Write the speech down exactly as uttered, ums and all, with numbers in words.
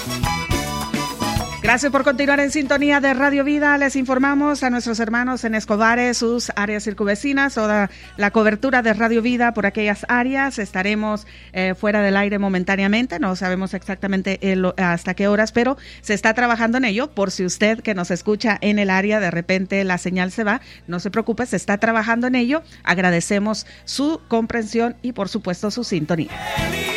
Gracias por continuar en sintonía de Radio Vida. Les informamos a nuestros hermanos en Escobares, sus áreas circunvecinas, toda la cobertura de Radio Vida por aquellas áreas. Estaremos eh, fuera del aire momentáneamente, no sabemos exactamente el, hasta qué horas, pero se está trabajando en ello. Por si usted que nos escucha en el área, de repente la señal se va, no se preocupe, se está trabajando en ello. Agradecemos su comprensión y por supuesto su sintonía.